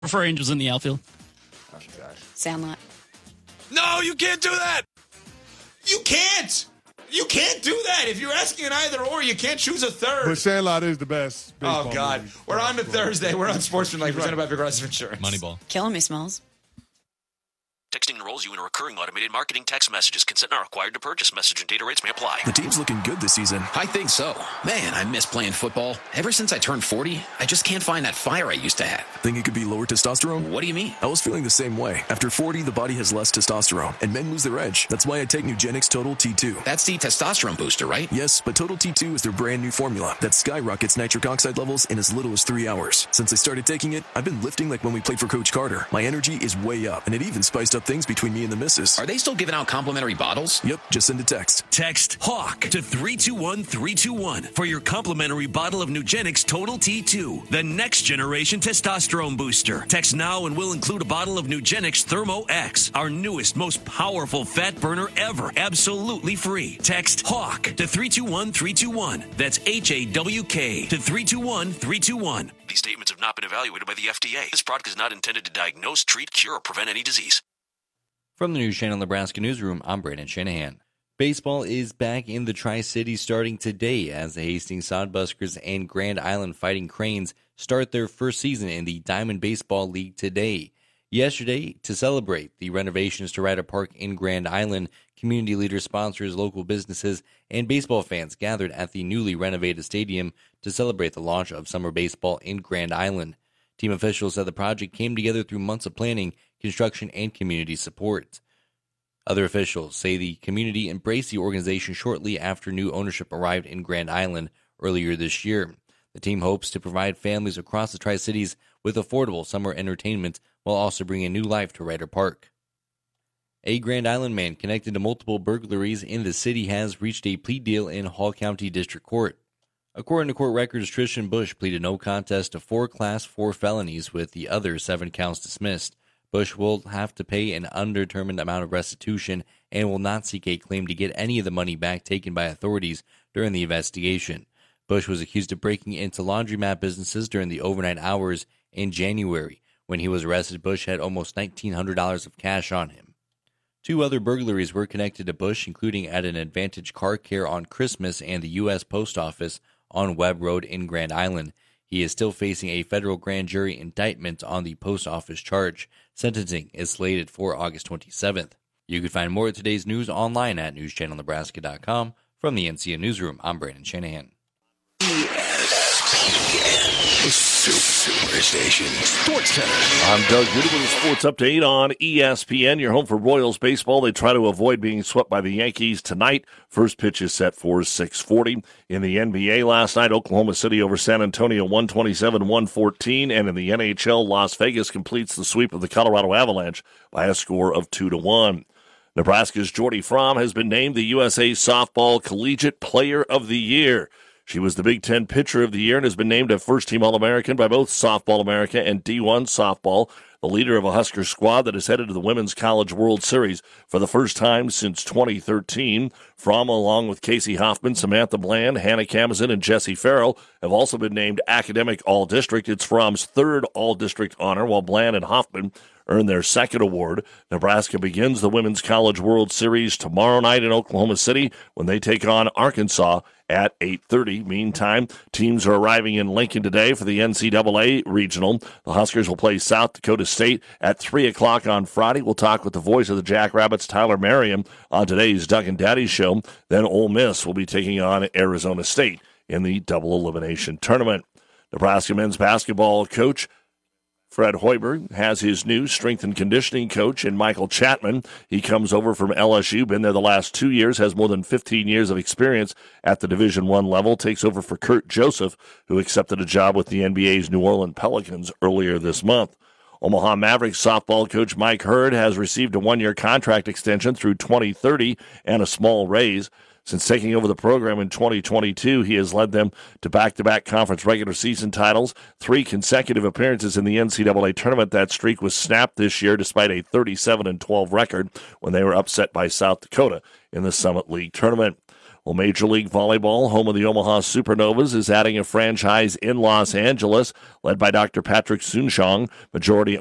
Prefer Angels in the outfield. Oh, gosh. Sandlot. No, you can't do that. You can't. You can't do that. If you're asking an either or, you can't choose a third. But Sandlot is the best. Oh, God. Movie. We're on to Thursday. We're on Sportsmanlike, presented by Progressive Insurance. Moneyball. Killing me, Smalls. Texting enrolls you in a recurring automated marketing text messages. Consent not required to purchase. Message and data rates may apply. The team's looking good this season. I think so. Man, I miss playing football. Ever since I turned 40, I just can't find that fire I used to have. Think it could be lower testosterone? What do you mean? I was feeling the same way. After 40, the body has less testosterone, and men lose their edge. That's why I take Nugenix Total T2. That's the testosterone booster, right? Yes, but Total T2 is their brand new formula that skyrockets nitric oxide levels in as little as 3 hours. Since I started taking it, I've been lifting like when we played for Coach Carter. My energy is way up, and it even spiced up things between me and the missus. Are they still giving out complimentary bottles? Yep, just send a text. Text HAWK to 321321 for your complimentary bottle of Nugenix Total T2, the next generation testosterone booster. Text now and we'll include a bottle of Nugenix Thermo X, our newest, most powerful fat burner ever, absolutely free. Text HAWK to 321321. That's HAWK to 321321. These statements have not been evaluated by the FDA. This product is not intended to diagnose, treat, cure, or prevent any disease. From the News Channel Nebraska Newsroom, I'm Brandon Shanahan. Baseball is back in the Tri-Cities starting today as the Hastings Sodbuskers and Grand Island Fighting Cranes start their first season in the Diamond Baseball League today. Yesterday, to celebrate the renovations to Ryder Park in Grand Island, community leaders, sponsors, local businesses, and baseball fans gathered at the newly renovated stadium to celebrate the launch of summer baseball in Grand Island. Team officials said the project came together through months of planning, construction, and community support. Other officials say the community embraced the organization shortly after new ownership arrived in Grand Island earlier this year. The team hopes to provide families across the Tri-Cities with affordable summer entertainment while also bringing new life to Ryder Park. A Grand Island man connected to multiple burglaries in the city has reached a plea deal in Hall County District Court. According to court records, Tristan Bush pleaded no contest to 4 Class 4 felonies with the other 7 counts dismissed. Bush will have to pay an undetermined amount of restitution and will not seek a claim to get any of the money back taken by authorities during the investigation. Bush was accused of breaking into laundromat businesses during the overnight hours in January. When he was arrested, Bush had almost $1,900 of cash on him. 2 other burglaries were connected to Bush, including at an Advantage Car Care on Christmas and the U.S. Post Office on Webb Road in Grand Island. He is still facing a federal grand jury indictment on the post office charge. Sentencing is slated for August 27th. You can find more of today's news online at newschannelnebraska.com. From the NCN Newsroom, I'm Brandon Shanahan. Superstation Sports Center. I'm Doug Duda with a sports update on ESPN. Your home for Royals baseball. They try to avoid being swept by the Yankees tonight. First pitch is set for 6:40. In the NBA last night, Oklahoma City over San Antonio 127-114. And in the NHL, Las Vegas completes the sweep of the Colorado Avalanche by a score of 2-1. Nebraska's Jordy Fromm has been named the USA Softball Collegiate Player of the Year. She was the Big Ten Pitcher of the Year and has been named a first-team All-American by both Softball America and D1 Softball, the leader of a Husker squad that is headed to the Women's College World Series for the first time since 2013. Fromm, along with Casey Hoffman, Samantha Bland, Hannah Kamazin, and Jessie Farrell, have also been named Academic All-District. It's Fromm's third All-District honor, while Bland and Hoffman earned their second award. Nebraska begins the Women's College World Series tomorrow night in Oklahoma City when they take on Arkansas at 8:30. Meantime, teams are arriving in Lincoln today for the NCAA Regional. The Huskers will play South Dakota State at 3 o'clock on Friday. We'll talk with the voice of the Jackrabbits, Tyler Merriam, on today's Doug and Daddy show. Then Ole Miss will be taking on Arizona State in the double elimination tournament. Nebraska men's basketball coach Fred Hoiberg has his new strength and conditioning coach in Michael Chapman. He comes over from LSU, been there the last 2 years, has more than 15 years of experience at the Division I level, takes over for Kurt Joseph, who accepted a job with the NBA's New Orleans Pelicans earlier this month. Omaha Mavericks softball coach Mike Hurd has received a 1-year contract extension through 2030 and a small raise. Since taking over the program in 2022, he has led them to back-to-back conference regular season titles, 3 consecutive appearances in the NCAA tournament. That streak was snapped this year despite a 37-12 record when they were upset by South Dakota in the Summit League tournament. Well, Major League Volleyball, home of the Omaha Supernovas, is adding a franchise in Los Angeles, led by Dr. Patrick Soon-Shiong. Majority